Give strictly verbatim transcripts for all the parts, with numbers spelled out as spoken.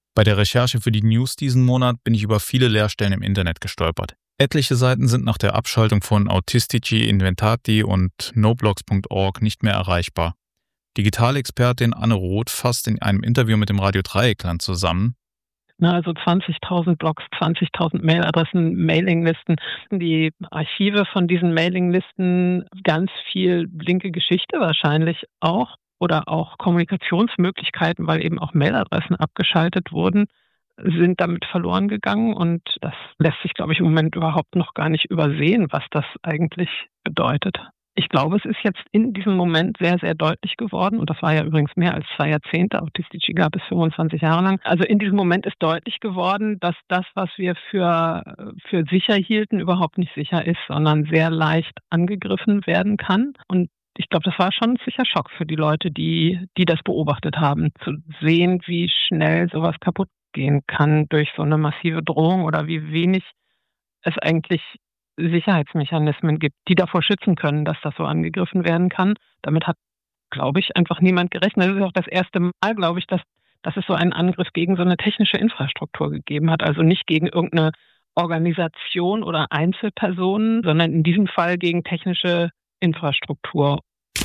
Bei der Recherche für die News diesen Monat bin ich über viele Leerstellen im Internet gestolpert. Etliche Seiten sind nach der Abschaltung von Autistici Inventati und noblogs punkt org nicht mehr erreichbar. Digitalexpertin Anne Roth fasst in einem Interview mit dem Radio Dreieckland zusammen: Na, also zwanzigtausend Blogs, zwanzigtausend Mailadressen, Mailinglisten, die Archive von diesen Mailinglisten, ganz viel linke Geschichte wahrscheinlich auch oder auch Kommunikationsmöglichkeiten, weil eben auch Mailadressen abgeschaltet wurden, sind damit verloren gegangen und das lässt sich, glaube ich, im Moment überhaupt noch gar nicht übersehen, was das eigentlich bedeutet. Ich glaube, es ist jetzt in diesem Moment sehr, sehr deutlich geworden und das war ja übrigens mehr als zwei Jahrzehnte, Autistici gab es fünfundzwanzig Jahre lang. Also in diesem Moment ist deutlich geworden, dass das, was wir für, für sicher hielten, überhaupt nicht sicher ist, sondern sehr leicht angegriffen werden kann. Und ich glaube, das war schon ein sicher Schock für die Leute, die, die das beobachtet haben, zu sehen, wie schnell sowas kaputt gehen kann durch so eine massive Drohung oder wie wenig es eigentlich Sicherheitsmechanismen gibt, die davor schützen können, dass das so angegriffen werden kann. Damit hat, glaube ich, einfach niemand gerechnet. Das ist auch das erste Mal, glaube ich, dass, dass es so einen Angriff gegen so eine technische Infrastruktur gegeben hat. Also nicht gegen irgendeine Organisation oder Einzelpersonen, sondern in diesem Fall gegen technische Infrastruktur.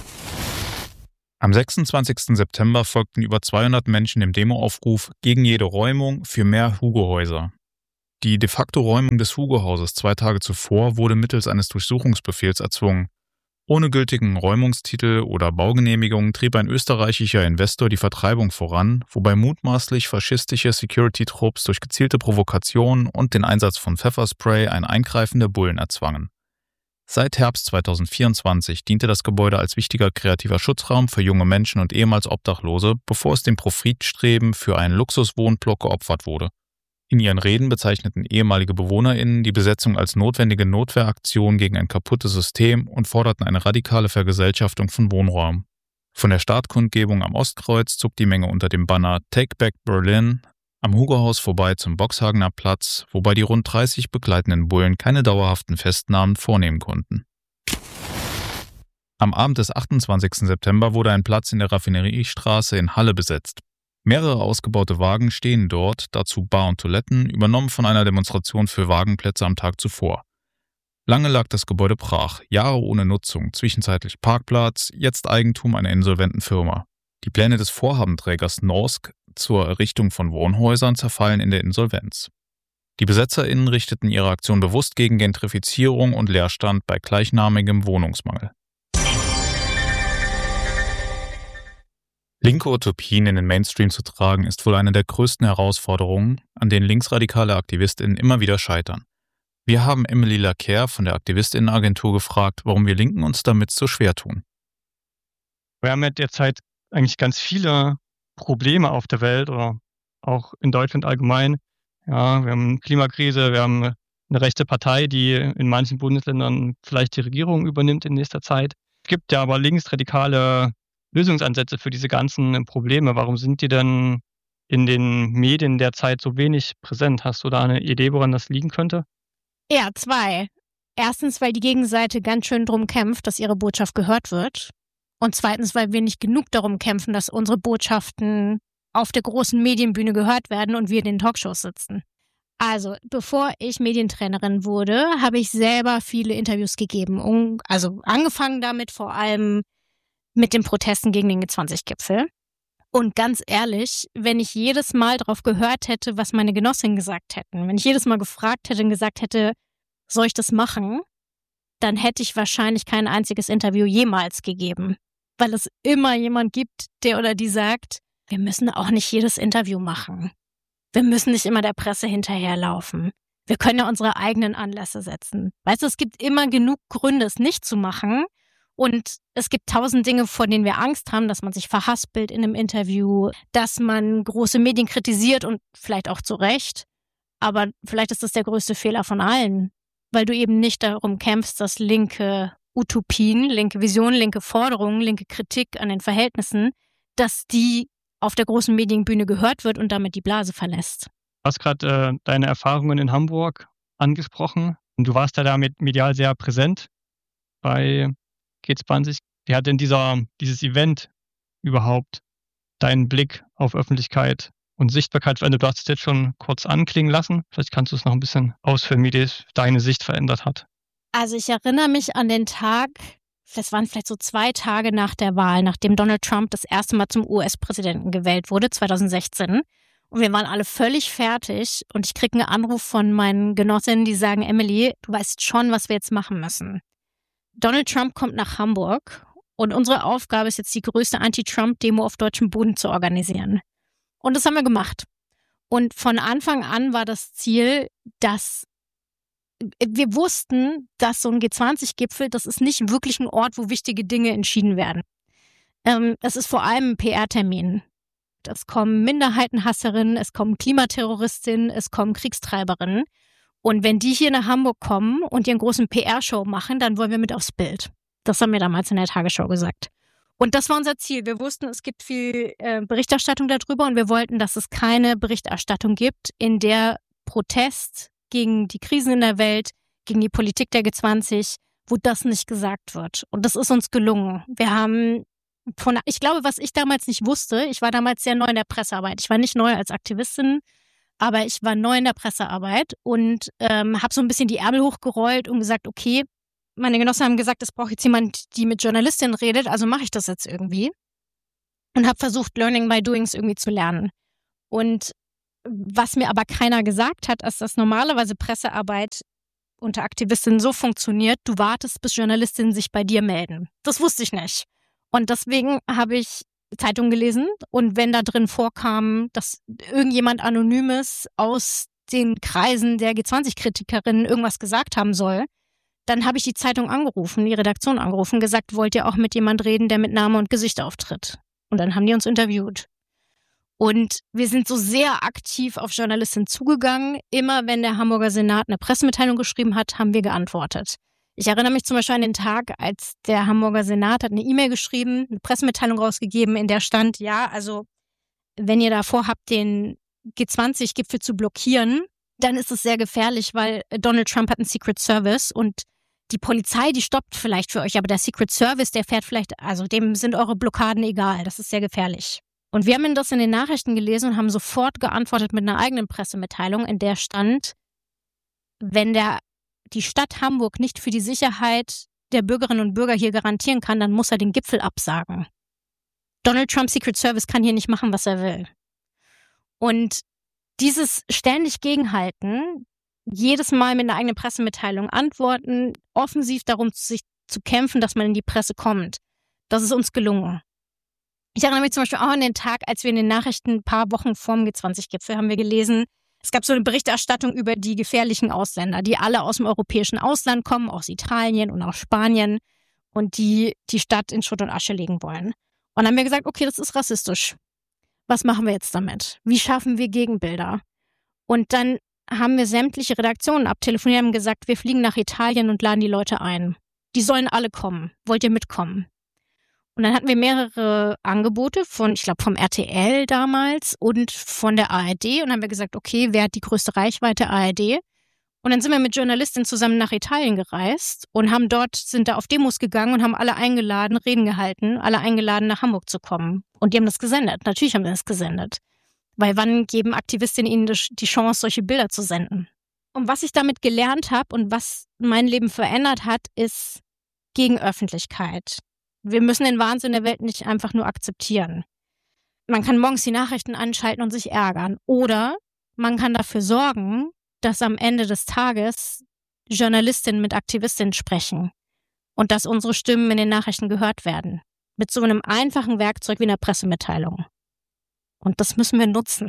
Am sechsundzwanzigsten September folgten über zweihundert Menschen dem Demoaufruf gegen jede Räumung für mehr Hugo-Häuser. Die de facto Räumung des Hugo-Hauses zwei Tage zuvor wurde mittels eines Durchsuchungsbefehls erzwungen. Ohne gültigen Räumungstitel oder Baugenehmigung trieb ein österreichischer Investor die Vertreibung voran, wobei mutmaßlich faschistische Security-Trupps durch gezielte Provokationen und den Einsatz von Pfefferspray ein Eingreifen der Bullen erzwangen. Seit Herbst zweitausendvierundzwanzig diente das Gebäude als wichtiger kreativer Schutzraum für junge Menschen und ehemals Obdachlose, bevor es dem Profitstreben für einen Luxuswohnblock geopfert wurde. In ihren Reden bezeichneten ehemalige BewohnerInnen die Besetzung als notwendige Notwehraktion gegen ein kaputtes System und forderten eine radikale Vergesellschaftung von Wohnräumen. Von der Startkundgebung am Ostkreuz zog die Menge unter dem Banner Take Back Berlin am Hugo-Haus vorbei zum Boxhagener Platz, wobei die rund dreißig begleitenden Bullen keine dauerhaften Festnahmen vornehmen konnten. Am Abend des achtundzwanzigsten September wurde ein Platz in der Raffineriestraße in Halle besetzt. Mehrere ausgebaute Wagen stehen dort, dazu Bar und Toiletten, übernommen von einer Demonstration für Wagenplätze am Tag zuvor. Lange lag das Gebäude brach, Jahre ohne Nutzung, zwischenzeitlich Parkplatz, jetzt Eigentum einer insolventen Firma. Die Pläne des Vorhabenträgers Norsk zur Errichtung von Wohnhäusern zerfallen in der Insolvenz. Die BesetzerInnen richteten ihre Aktion bewusst gegen Gentrifizierung und Leerstand bei gleichnamigem Wohnungsmangel. Linke Utopien in den Mainstream zu tragen, ist wohl eine der größten Herausforderungen, an denen linksradikale AktivistInnen immer wieder scheitern. Wir haben Emily Lacker von der AktivistInnenagentur gefragt, warum wir Linken uns damit so schwer tun. Wir haben ja derzeit eigentlich ganz viele Probleme auf der Welt oder auch in Deutschland allgemein. Ja, wir haben Klimakrise, wir haben eine rechte Partei, die in manchen Bundesländern vielleicht die Regierung übernimmt in nächster Zeit. Es gibt ja aber linksradikale Lösungsansätze für diese ganzen Probleme. Warum sind die denn in den Medien derzeit so wenig präsent? Hast du da eine Idee, woran das liegen könnte? Ja, zwei. Erstens, weil die Gegenseite ganz schön drum kämpft, dass ihre Botschaft gehört wird. Und zweitens, weil wir nicht genug darum kämpfen, dass unsere Botschaften auf der großen Medienbühne gehört werden und wir in den Talkshows sitzen. Also, bevor ich Medientrainerin wurde, habe ich selber viele Interviews gegeben. Also angefangen damit vor allem mit den Protesten gegen den G zwanzig Gipfel. Und ganz ehrlich, wenn ich jedes Mal darauf gehört hätte, was meine Genossinnen gesagt hätten, wenn ich jedes Mal gefragt hätte und gesagt hätte, soll ich das machen, dann hätte ich wahrscheinlich kein einziges Interview jemals gegeben. Weil es immer jemand gibt, der oder die sagt, wir müssen auch nicht jedes Interview machen. Wir müssen nicht immer der Presse hinterherlaufen. Wir können ja unsere eigenen Anlässe setzen. Weißt du, es gibt immer genug Gründe, es nicht zu machen. Und es gibt tausend Dinge, vor denen wir Angst haben, dass man sich verhaspelt in einem Interview, dass man große Medien kritisiert und vielleicht auch zu Recht. Aber vielleicht ist das der größte Fehler von allen, weil du eben nicht darum kämpfst, dass linke Utopien, linke Visionen, linke Forderungen, linke Kritik an den Verhältnissen, dass die auf der großen Medienbühne gehört wird und damit die Blase verlässt. Du hast gerade äh, deine Erfahrungen in Hamburg angesprochen. Und du warst ja damit medial sehr präsent bei G zwanzig. Wie hat denn dieser, dieses Event überhaupt deinen Blick auf Öffentlichkeit und Sichtbarkeitswende. Du hast es jetzt schon kurz anklingen lassen. Vielleicht kannst du es noch ein bisschen ausführen, wie das deine Sicht verändert hat. Also ich erinnere mich an den Tag, das waren vielleicht so zwei Tage nach der Wahl, nachdem Donald Trump das erste Mal zum U S-Präsidenten gewählt wurde, zwanzig sechzehn. Und wir waren alle völlig fertig und ich kriege einen Anruf von meinen Genossinnen, die sagen, Emily, du weißt schon, was wir jetzt machen müssen. Donald Trump kommt nach Hamburg und unsere Aufgabe ist jetzt, die größte Anti-Trump-Demo auf deutschem Boden zu organisieren. Und das haben wir gemacht. Und von Anfang an war das Ziel, dass wir wussten, dass so ein G zwanzig Gipfel, das ist nicht wirklich ein Ort, wo wichtige Dinge entschieden werden. Ähm, es ist vor allem ein P R-Termin. Es kommen Minderheitenhasserinnen, es kommen Klimaterroristinnen, es kommen Kriegstreiberinnen. Und wenn die hier nach Hamburg kommen und ihren großen P R-Show machen, dann wollen wir mit aufs Bild. Das haben wir damals in der Tagesschau gesagt. Und das war unser Ziel. Wir wussten, es gibt viel äh, Berichterstattung darüber und wir wollten, dass es keine Berichterstattung gibt, in der Protest gegen die Krisen in der Welt, gegen die Politik der G zwanzig, wo das nicht gesagt wird. Und das ist uns gelungen. Wir haben von, ich glaube, was ich damals nicht wusste, ich war damals sehr neu in der Pressearbeit. Ich war nicht neu als Aktivistin, aber ich war neu in der Pressearbeit und ähm, habe so ein bisschen die Ärmel hochgerollt und gesagt, okay, meine Genossen haben gesagt, es braucht jetzt jemand, die mit Journalistinnen redet, also mache ich das jetzt irgendwie. Und habe versucht, Learning by Doings irgendwie zu lernen. Und was mir aber keiner gesagt hat, ist, dass normalerweise Pressearbeit unter Aktivistinnen so funktioniert, du wartest, bis Journalistinnen sich bei dir melden. Das wusste ich nicht. Und deswegen habe ich Zeitungen gelesen und wenn da drin vorkam, dass irgendjemand Anonymes aus den Kreisen der G zwanzig Kritikerinnen irgendwas gesagt haben soll, dann habe ich die Zeitung angerufen, die Redaktion angerufen, gesagt, wollt ihr auch mit jemand reden, der mit Name und Gesicht auftritt? Und dann haben die uns interviewt. Und wir sind so sehr aktiv auf Journalistinnen zugegangen. Immer wenn der Hamburger Senat eine Pressemitteilung geschrieben hat, haben wir geantwortet. Ich erinnere mich zum Beispiel an den Tag, als der Hamburger Senat hat eine E-Mail geschrieben, eine Pressemitteilung rausgegeben, in der stand, ja, also wenn ihr davor habt, den G zwanzig Gipfel zu blockieren, dann ist es sehr gefährlich, weil Donald Trump hat einen Secret Service und die Polizei, die stoppt vielleicht für euch, aber der Secret Service, der fährt vielleicht, also dem sind eure Blockaden egal, das ist sehr gefährlich. Und wir haben das in den Nachrichten gelesen und haben sofort geantwortet mit einer eigenen Pressemitteilung, in der stand, wenn der, die Stadt Hamburg nicht für die Sicherheit der Bürgerinnen und Bürger hier garantieren kann, dann muss er den Gipfel absagen. Donald Trump Secret Service kann hier nicht machen, was er will. Und dieses ständig Gegenhalten, jedes Mal mit einer eigenen Pressemitteilung antworten, offensiv darum sich zu kämpfen, dass man in die Presse kommt, das ist uns gelungen. Ich erinnere mich zum Beispiel auch an den Tag, als wir in den Nachrichten ein paar Wochen vorm G zwanzig Gipfel haben wir gelesen, es gab so eine Berichterstattung über die gefährlichen Ausländer, die alle aus dem europäischen Ausland kommen, aus Italien und aus Spanien und die die Stadt in Schutt und Asche legen wollen. Und dann haben wir gesagt, okay, das ist rassistisch. Was machen wir jetzt damit? Wie schaffen wir Gegenbilder? Und dann haben wir sämtliche Redaktionen abtelefoniert und gesagt, wir fliegen nach Italien und laden die Leute ein. Die sollen alle kommen. Wollt ihr mitkommen? Und dann hatten wir mehrere Angebote von, ich glaube, vom R T L damals und von der A R D und haben wir gesagt, okay, wer hat die größte Reichweite? A R D. Und dann sind wir mit Journalistinnen zusammen nach Italien gereist und haben dort, sind da auf Demos gegangen und haben alle eingeladen, Reden gehalten, alle eingeladen, nach Hamburg zu kommen. Und die haben das gesendet. Natürlich haben wir das gesendet. Weil wann geben Aktivistinnen ihnen die Chance, solche Bilder zu senden? Und was ich damit gelernt habe und was mein Leben verändert hat, ist Gegenöffentlichkeit. Wir müssen den Wahnsinn der Welt nicht einfach nur akzeptieren. Man kann morgens die Nachrichten anschalten und sich ärgern. Oder man kann dafür sorgen, dass am Ende des Tages Journalistinnen mit Aktivistinnen sprechen und dass unsere Stimmen in den Nachrichten gehört werden. Mit so einem einfachen Werkzeug wie einer Pressemitteilung. Und das müssen wir nutzen.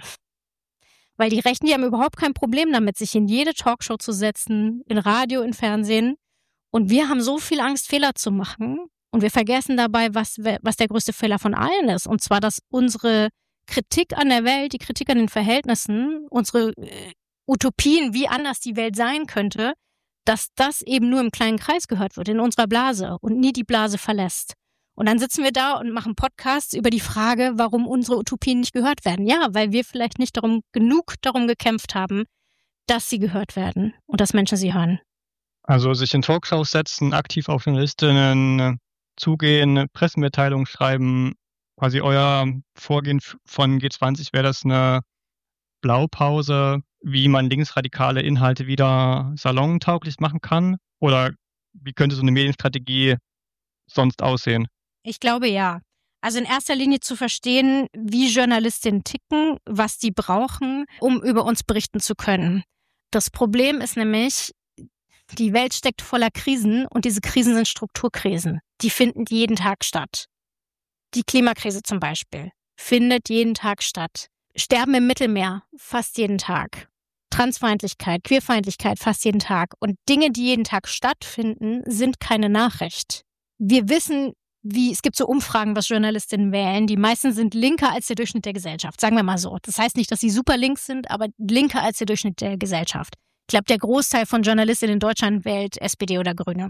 Weil die Rechten, die haben überhaupt kein Problem damit, sich in jede Talkshow zu setzen, in Radio, in Fernsehen. Und wir haben so viel Angst, Fehler zu machen. Und wir vergessen dabei, was, was der größte Fehler von allen ist. Und zwar, dass unsere Kritik an der Welt, die Kritik an den Verhältnissen, unsere äh, Utopien, wie anders die Welt sein könnte, dass das eben nur im kleinen Kreis gehört wird, in unserer Blase und nie die Blase verlässt. Und dann sitzen wir da und machen Podcasts über die Frage, warum unsere Utopien nicht gehört werden. Ja, weil wir vielleicht nicht darum, genug darum gekämpft haben, dass sie gehört werden und dass Menschen sie hören. Also sich in Talkshows setzen, aktiv auf Journalistinnen zugehen, Pressemitteilungen schreiben, quasi euer Vorgehen von G zwanzig wäre das eine Blaupause, wie man linksradikale Inhalte wieder salontauglich machen kann? Oder wie könnte so eine Medienstrategie sonst aussehen? Ich glaube ja. Also in erster Linie zu verstehen, wie Journalistinnen ticken, was die brauchen, um über uns berichten zu können. Das Problem ist nämlich, die Welt steckt voller Krisen und diese Krisen sind Strukturkrisen. Die finden jeden Tag statt. Die Klimakrise zum Beispiel findet jeden Tag statt. Sterben im Mittelmeer fast jeden Tag. Transfeindlichkeit, Queerfeindlichkeit fast jeden Tag. Und Dinge, die jeden Tag stattfinden, sind keine Nachricht. Wir wissen, wie, es gibt so Umfragen, was Journalistinnen wählen. Die meisten sind linker als der Durchschnitt der Gesellschaft, sagen wir mal so. Das heißt nicht, dass sie super links sind, aber linker als der Durchschnitt der Gesellschaft. Ich glaube, der Großteil von Journalistinnen in Deutschland wählt S P D oder Grüne.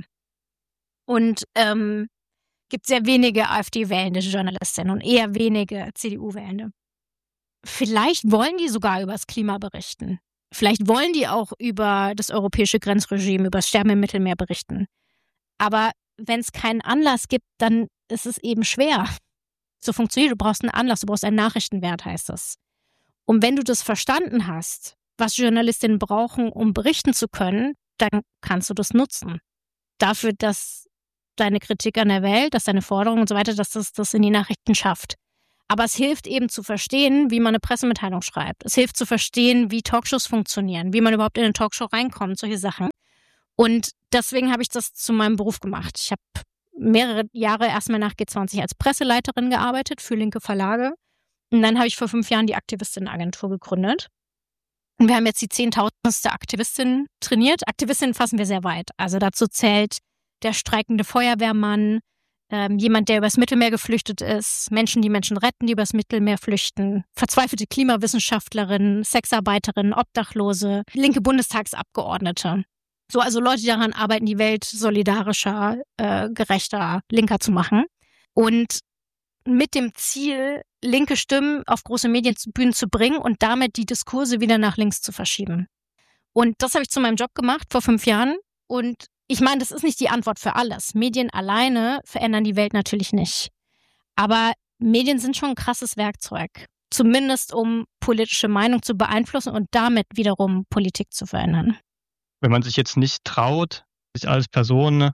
Und ähm, gibt sehr wenige AfD-wählende Journalistinnen und eher wenige C D U-wählende. Vielleicht wollen die sogar über das Klima berichten. Vielleicht wollen die auch über das europäische Grenzregime, über das Sterben im Mittelmeer berichten. Aber wenn es keinen Anlass gibt, dann ist es eben schwer. So funktioniert, du brauchst einen Anlass, du brauchst einen Nachrichtenwert, heißt es. Und wenn du das verstanden hast, was Journalistinnen brauchen, um berichten zu können, dann kannst du das nutzen. Dafür, dass deine Kritik an der Welt, dass deine Forderungen und so weiter, dass das das in die Nachrichten schafft. Aber es hilft eben zu verstehen, wie man eine Pressemitteilung schreibt. Es hilft zu verstehen, wie Talkshows funktionieren, wie man überhaupt in eine Talkshow reinkommt, solche Sachen. Und deswegen habe ich das zu meinem Beruf gemacht. Ich habe mehrere Jahre erstmal nach G zwanzig als Presseleiterin gearbeitet für linke Verlage. Und dann habe ich vor fünf Jahren die Aktivistinnen-Agentur gegründet. Und wir haben jetzt die zehntausendste Aktivistin trainiert. Aktivistinnen fassen wir sehr weit. Also dazu zählt der streikende Feuerwehrmann, ähm, jemand, der übers Mittelmeer geflüchtet ist, Menschen, die Menschen retten, die übers Mittelmeer flüchten, verzweifelte Klimawissenschaftlerinnen, Sexarbeiterinnen, Obdachlose, linke Bundestagsabgeordnete. So, also Leute, die daran arbeiten, die Welt solidarischer, äh, gerechter, linker zu machen. Und mit dem Ziel, linke Stimmen auf große Medienbühnen zu bringen und damit die Diskurse wieder nach links zu verschieben. Und das habe ich zu meinem Job gemacht vor fünf Jahren. Und ich meine, das ist nicht die Antwort für alles. Medien alleine verändern die Welt natürlich nicht. Aber Medien sind schon ein krasses Werkzeug. Zumindest um politische Meinung zu beeinflussen und damit wiederum Politik zu verändern. Wenn man sich jetzt nicht traut, sich als Person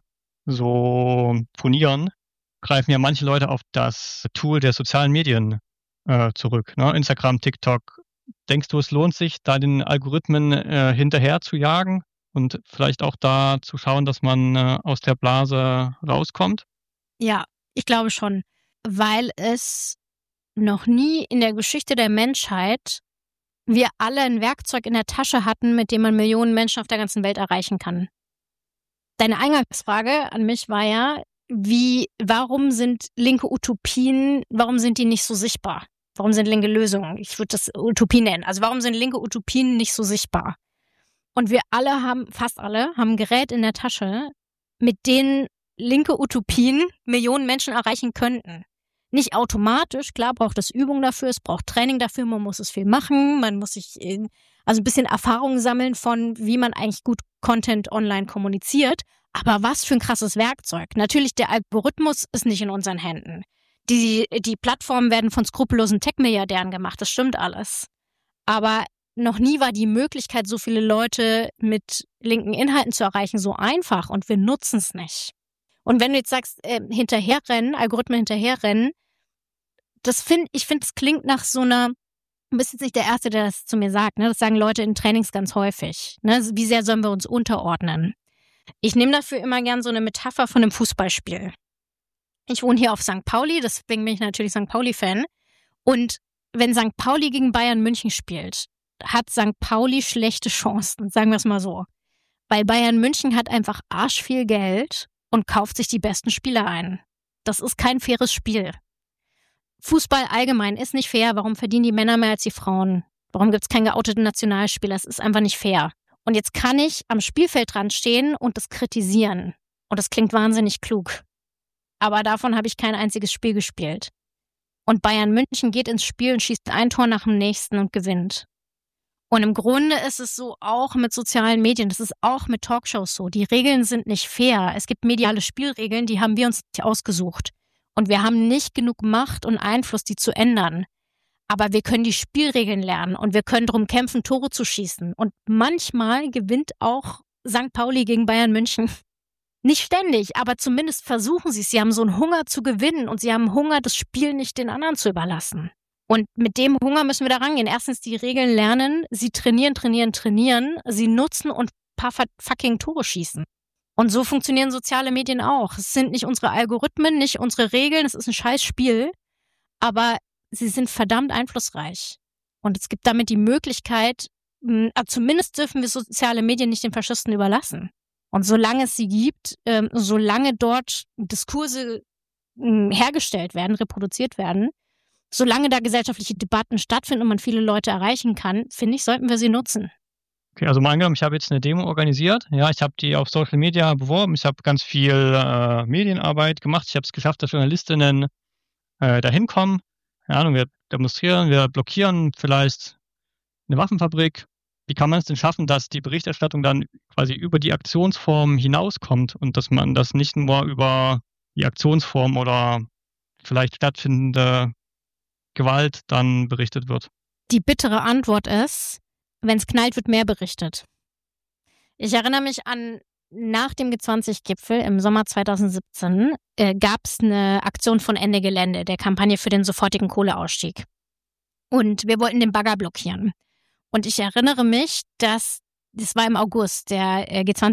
so ponieren, greifen ja manche Leute auf das Tool der sozialen Medien äh, zurück. Ne? Instagram, TikTok. Denkst du, es lohnt sich, da den Algorithmen äh, hinterher zu jagen und vielleicht auch da zu schauen, dass man äh, aus der Blase rauskommt? Ja, ich glaube schon, weil es noch nie in der Geschichte der Menschheit wir alle ein Werkzeug in der Tasche hatten, mit dem man Millionen Menschen auf der ganzen Welt erreichen kann. Deine Eingangsfrage an mich war ja, wie, warum sind linke Utopien, warum sind die nicht so sichtbar? Warum sind linke Lösungen? Ich würde das Utopie nennen. Also warum sind linke Utopien nicht so sichtbar? Und wir alle haben, fast alle, haben ein Gerät in der Tasche, mit denen linke Utopien Millionen Menschen erreichen könnten. Nicht automatisch, klar braucht es Übung dafür, es braucht Training dafür, man muss es viel machen, man muss sich also ein bisschen Erfahrung sammeln von, wie man eigentlich gut Content online kommuniziert. Aber was für ein krasses Werkzeug. Natürlich, der Algorithmus ist nicht in unseren Händen. Die, die Plattformen werden von skrupellosen Tech-Milliardären gemacht, das stimmt alles. Aber noch nie war die Möglichkeit, so viele Leute mit linken Inhalten zu erreichen, so einfach und wir nutzen es nicht. Und wenn du jetzt sagst, äh, hinterherrennen, Algorithmen hinterherrennen, das find, ich finde, das klingt nach so einer, du bist jetzt nicht der Erste, der das zu mir sagt, ne? Das sagen Leute in Trainings ganz häufig. Ne? Wie sehr sollen wir uns unterordnen? Ich nehme dafür immer gern so eine Metapher von einem Fußballspiel. Ich wohne hier auf Sankt Pauli, deswegen bin ich natürlich Sankt Pauli-Fan. Und wenn Sankt Pauli gegen Bayern München spielt, hat Sankt Pauli schlechte Chancen, sagen wir es mal so. Weil Bayern München hat einfach arschviel Geld und kauft sich die besten Spieler ein. Das ist kein faires Spiel. Fußball allgemein ist nicht fair. Warum verdienen die Männer mehr als die Frauen? Warum gibt es keinen geouteten Nationalspieler? Das ist einfach nicht fair. Und jetzt kann ich am Spielfeldrand stehen und das kritisieren. Und das klingt wahnsinnig klug. Aber davon habe ich kein einziges Spiel gespielt. Und Bayern München geht ins Spiel und schießt ein Tor nach dem nächsten und gewinnt. Und im Grunde ist es so auch mit sozialen Medien, das ist auch mit Talkshows so. Die Regeln sind nicht fair. Es gibt mediale Spielregeln, die haben wir uns nicht ausgesucht. Und wir haben nicht genug Macht und Einfluss, die zu ändern. Aber wir können die Spielregeln lernen und wir können darum kämpfen, Tore zu schießen. Und manchmal gewinnt auch Sankt Pauli gegen Bayern München. Nicht ständig, aber zumindest versuchen sie es. Sie haben so einen Hunger zu gewinnen und sie haben Hunger, das Spiel nicht den anderen zu überlassen. Und mit dem Hunger müssen wir da rangehen. Erstens die Regeln lernen, sie trainieren, trainieren, trainieren, sie nutzen und ein paar fucking Tore schießen. Und so funktionieren soziale Medien auch. Es sind nicht unsere Algorithmen, nicht unsere Regeln, es ist ein scheiß Spiel, aber sie sind verdammt einflussreich. Und es gibt damit die Möglichkeit, mh, zumindest dürfen wir soziale Medien nicht den Faschisten überlassen. Und solange es sie gibt, ähm, solange dort Diskurse mh, hergestellt werden, reproduziert werden, solange da gesellschaftliche Debatten stattfinden und man viele Leute erreichen kann, finde ich, sollten wir sie nutzen. Okay, also mal angenommen, ich habe jetzt eine Demo organisiert. Ja, ich habe die auf Social Media beworben. Ich habe ganz viel äh, Medienarbeit gemacht. Ich habe es geschafft, dass Journalistinnen äh, dahin kommen. Keine Ahnung, wir demonstrieren, wir blockieren vielleicht eine Waffenfabrik. Wie kann man es denn schaffen, dass die Berichterstattung dann quasi über die Aktionsform hinauskommt und dass man das nicht nur über die Aktionsform oder vielleicht stattfindende Gewalt dann berichtet wird? Die bittere Antwort ist, wenn es knallt, wird mehr berichtet. Ich erinnere mich an, nach dem G zwanzig-Gipfel im Sommer zweitausendsiebzehn äh, gab es eine Aktion von Ende Gelände, der Kampagne für den sofortigen Kohleausstieg. Und wir wollten den Bagger blockieren. Und ich erinnere mich, dass, das war im August, der äh, G zwanzig